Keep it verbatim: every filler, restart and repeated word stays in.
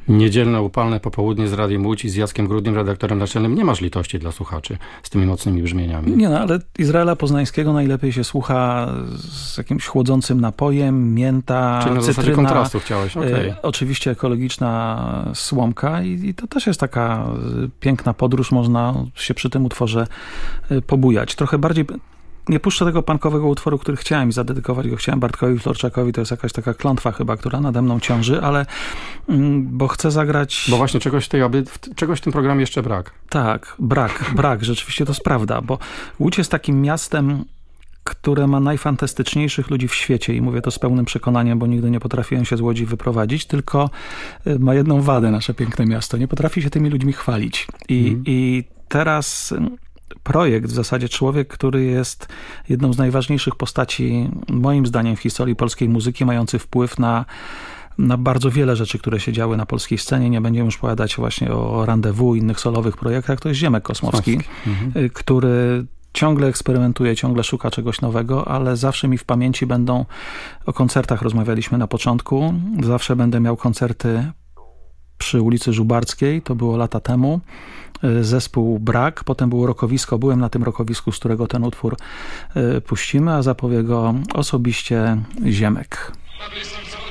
Niedzielne, upalne popołudnie z Radiem Łódź i z Jackiem Grudnym, redaktorem naczelnym. Nie masz litości dla słuchaczy z tymi mocnymi brzmieniami. Nie no, ale Izraela Poznańskiego najlepiej się słucha z jakimś chłodzącym napojem, mięta, Czyli na cytryna. zasadzie kontrastu chciałeś, okej. Okay. Oczywiście ekologiczna słomka i, i to też jest taka piękna podróż, można się przy tym utworze pobujać. Trochę bardziej... Nie puszczę tego punkowego utworu, który chciałem zadedykować go. Chciałem Bartkowi Florczakowi, to jest jakaś taka klątwa chyba, która nade mną ciąży, ale bo chcę zagrać... Bo właśnie czegoś w, tej, czegoś w tym programie jeszcze brak. Tak, brak, brak, rzeczywiście to jest prawda, bo Łódź jest takim miastem, które ma najfantastyczniejszych ludzi w świecie i mówię to z pełnym przekonaniem, bo nigdy nie potrafiłem się z Łodzi wyprowadzić, tylko ma jedną wadę nasze piękne miasto. Nie potrafi się tymi ludźmi chwalić. I, mm. i teraz... projekt, w zasadzie człowiek, który jest jedną z najważniejszych postaci, moim zdaniem, w historii polskiej muzyki, mający wpływ na, na bardzo wiele rzeczy, które się działy na polskiej scenie. Nie będziemy już opowiadać właśnie o Rendezvous i innych solowych projektach. To jest Ziemek Kosmowski, mhm. który ciągle eksperymentuje, ciągle szuka czegoś nowego, ale zawsze mi w pamięci będą, o koncertach rozmawialiśmy na początku, zawsze będę miał koncerty przy ulicy Żubarskiej, to było lata temu, zespół Brak, potem było rokowisko, byłem na tym rokowisku, z którego ten utwór puścimy, a zapowie go osobiście Ziemek.